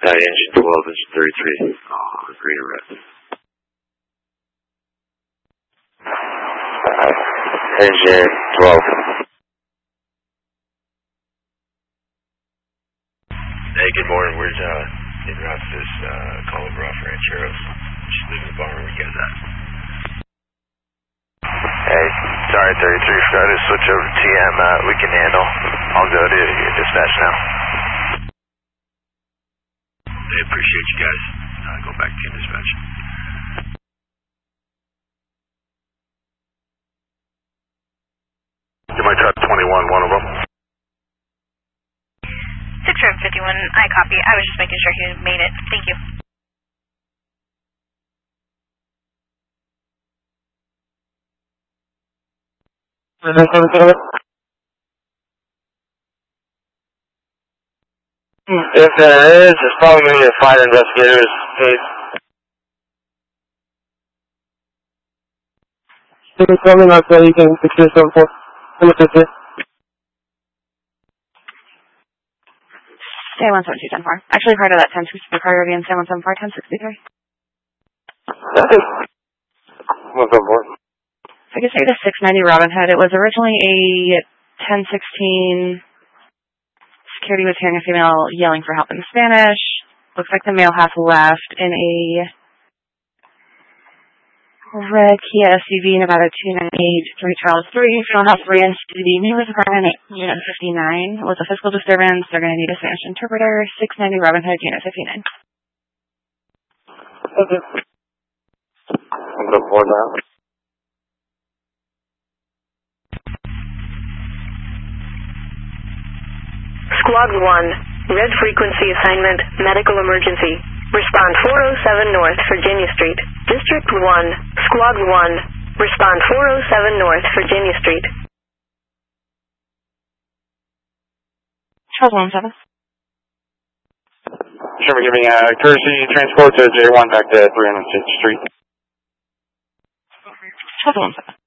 Engine 12, engine 33, green or red. Engine 12. Hey, good morning. Where's in route to this Colorado Rancheros? Just leaving the bar where we get that. Hey, sorry 33, forgot to switch over to TM. We can handle. I'll go to your dispatch now. Hey, appreciate you guys. Go back to your dispatch. You might try 21, one of them. 651, I copy. I was just making sure he made it. Thank you. If there is, it's probably going to be a flight investigator's case. Can you tell me not so you can fix yourself for? Stay 172 10-4. Actually, part of that 1063 priority in San 174 1063. What's up, boy? I could say the 690 Robin Hood. It was originally a 1016. Security was hearing a female yelling for help in Spanish. Looks like the male has left in a red Kia SUV, Nevada 298 3 Charles 3. Female has ran to the neighborhood apartment at Unit 59. With a physical disturbance, they're going to need a Spanish interpreter. 690 Robin Hood, Unit 59. Okay. What's up, boy, now? Squad 1, red frequency assignment, medical emergency. Respond 407 North, Virginia Street. District 1, Squad 1, respond 407 North, Virginia Street. Charles 17. Sure, we're giving courtesy transport to J1 back to 306th Street. Charles 17.